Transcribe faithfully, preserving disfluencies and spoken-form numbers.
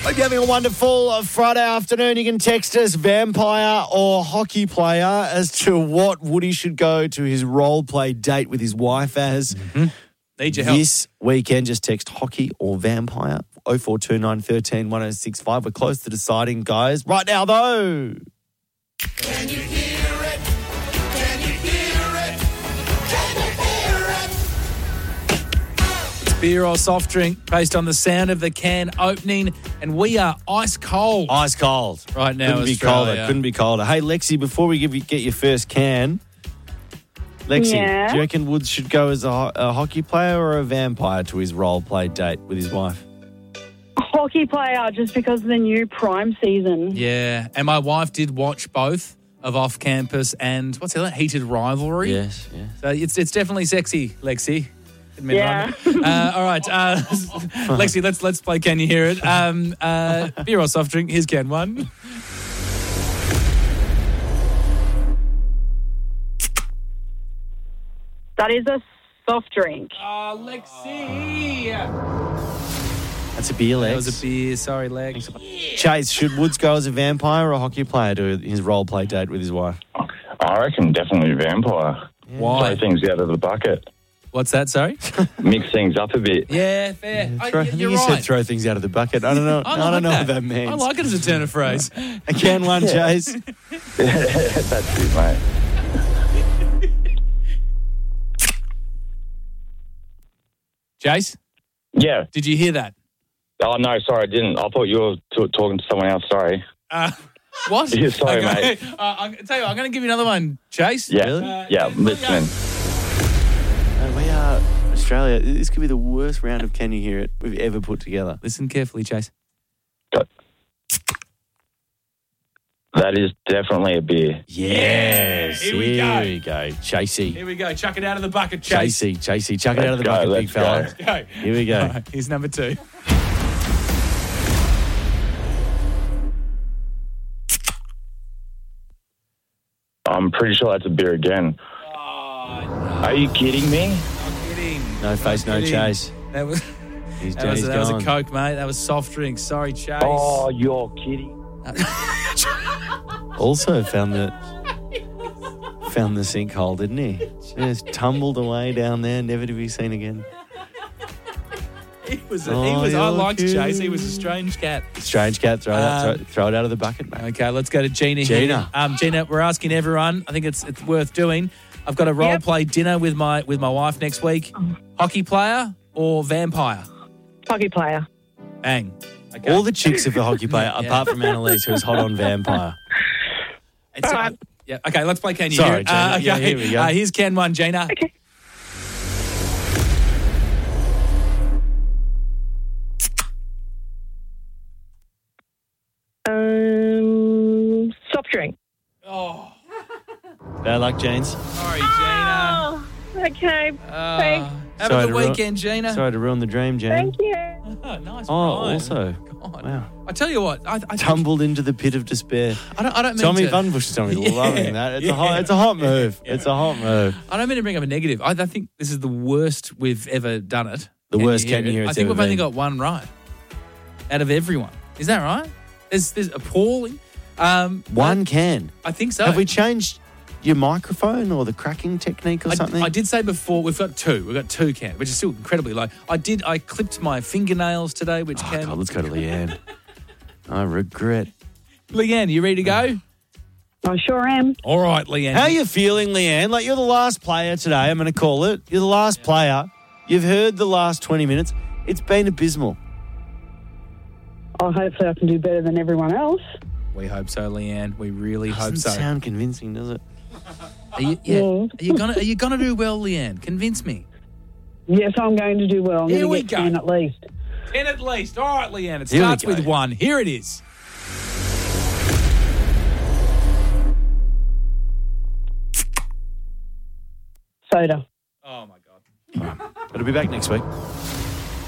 Hope you're having a wonderful uh, Friday afternoon. You can text us vampire or hockey player as to what Woody should go to his role play date with his wife as. Mm-hmm. Need your help. This weekend, just text hockey or vampire oh four two nine, one three, one oh six five. We're close to deciding, guys. Right now, though. Can you hear it? Can you hear it? Can you hear it? It's beer or soft drink based on the sound of the can opening, and we are ice cold. Ice cold. Right now, Couldn't be Australia. colder. Couldn't be colder. Hey, Lexi, before we give you, get your first can, Lexi, Yeah? do you reckon Woods should go as a, ho- a hockey player or a vampire to his role play date with his wife? Hockey player, just because of the new Prime season. Yeah, and my wife did watch both of Off Campus and what's the other? Heated Rivalry. Yes, yeah. So it's it's definitely sexy, Lexi. Admit Yeah. it. Uh, all right, uh, Lexi, let's let's play. Can you hear it? Um, uh, beer or soft drink? Here's can one. That is a soft drink. Oh, Lexi. That's a beer, That Lex. was a beer. Sorry, Lex. Chase, should Woods go as a vampire or a hockey player to his role play date with his wife? I reckon definitely vampire. Why? Throw things out of the bucket. What's that? Sorry. Mix things up a bit. Yeah, fair. I, Throw, I think you're you right. said throw things out of the bucket. I don't know. I, I, don't like know that. what that means. I like it as a turn of phrase. A can one, Chase. That's it, mate. Jace, Yeah. did you hear that? Oh, no, sorry, I didn't. I thought you were t- talking to someone else. Sorry. Uh, what? Yeah, sorry, okay. mate. Uh, I'm, tell you what, I'm going to give you another one, Chase. Yeah. Really? Uh, yeah, yeah, listening. Uh, we are Australia. This could be the worst round of Can You Hear It we've ever put together. Listen carefully, Chase. That is definitely a beer. Yes. Here we go. Here we go. Chasey. Here we go. Chuck it out of the bucket, Chase. Chasey. Chasey. Chuck it out of the Let's bucket, go, big fella. let's Go. Here we go. All right, here's number two. I'm pretty sure that's a beer again. Oh, Are you kidding me? I'm kidding. No face, no kidding. chase. That was He's, that was, he's that was a gone. Coke, mate. That was soft drink. Sorry, Chase. Oh, you're kidding. Also found the found the sinkhole, didn't he? Just tumbled away down there, never to be seen again. He was. A, Oh, he was. I you're liked cute. Chase. He was a strange cat. Strange cat, throw, that, Um, throw, throw it out of the bucket, mate. Okay, let's go to Gina. here. Gina. Um, Gina, we're asking everyone. I think it's it's worth doing. I've got a role Yep. play dinner with my with my wife next week. Hockey player or vampire? Hockey player. Bang. Okay. All the chicks are for hockey player, Yeah. apart from Annalise, who's hot on vampire. It's, uh, yeah. Okay, let's play Can You Sorry, Hear It? Gina. Uh, okay. Yeah, here we go. Uh, here's Can one, Gina. Okay. Um, soft drink. Oh, Bad luck, James. sorry, Gina. Oh, okay. Uh, Thanks. have Sorry a to good ru- weekend, Gina. Sorry to ruin the dream, Jane. Thank you. Oh, nice. Oh, rhyme. also, God. wow. I tell you what, I, I think- Tumbled into the pit of despair. I don't. I don't mean Tommy to, Bunbush, Tommy, Yeah, loving that. It's a hot. yeah. It's a hot move. Yeah. It's a hot move. I don't mean to bring up a negative. I, I think this is the worst we've ever done it. The worst Can You Hear it? I It's think ever we've only been. got one right out of everyone. Is that right? There's, there's appalling. Um, One can. I think so. Have we changed your microphone or the cracking technique or I, something? I did say before we've got two. We've got two cans, which is still incredibly low. I did. I clipped my fingernails today, which Oh, can. God, let's go to Leanne. I regret. Leanne, you ready to go? I sure am. All right, Leanne. How are you feeling, Leanne? Like, you're the last player today, I'm going to call it. You're the last player. You've heard the last twenty minutes. It's been abysmal. Oh, hopefully I can do better than everyone else. We hope so, Leanne. We really hope Doesn't so. sound convincing, does it? Are you, yeah. Yeah. Are you gonna Are you gonna do well, Leanne? Convince me. Yes, I'm going to do well. I'm Here going we to get go. ten at least. Ten at least. All right, Leanne. It Here we starts go. with one. Here it is. Soda. Oh my God. But I'll be back next week.